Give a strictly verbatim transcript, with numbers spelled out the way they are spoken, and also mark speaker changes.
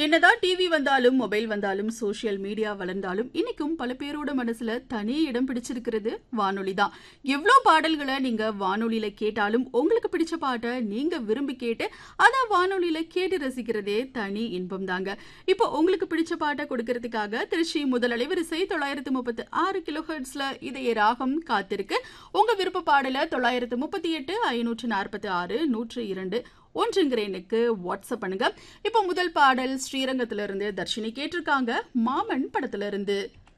Speaker 1: என்னதான் டிவி வந்தாலும் மொபைல் வந்தாலும் சோஷியல் மீடியா வளர்ந்தாலும் இன்னைக்கும் பல பேரோட மனசுல தனி இடம் பிடிச்சிருக்கிறது வானொலி தான். எவ்வளோ பாடல்களை நீங்க வானொலியில கேட்டாலும் உங்களுக்கு பிடிச்ச பாட்டை நீங்க விரும்பி கேட்டு அதான் வானொலியில கேட்டு ரசிக்கிறதே தனி இன்பம் தாங்க. இப்போ உங்களுக்கு பிடிச்ச பாட்டை கொடுக்கறதுக்காக திருச்சி முதல் அலைவரிசை தொள்ளாயிரத்து முப்பத்தி ஆறு கிலோ ஹெர்ட்ஸ்ல இதய ராகம் காத்திருக்கு. உங்க விருப்ப பாடல தொள்ளாயிரத்து முப்பத்தி எட்டு ஐநூற்று நாற்பத்தி ஆறு நூற்று இரண்டு ஒன்றுங்கிற எண்ணுக்கு வாட்ஸ்அப் பண்ணுங்க. இப்போ முதல் பாடல் ஸ்ரீரங்கத்திலிருந்து தர்ஷினி கேட்டிருக்காங்க, மாமன் படத்துல இருந்து.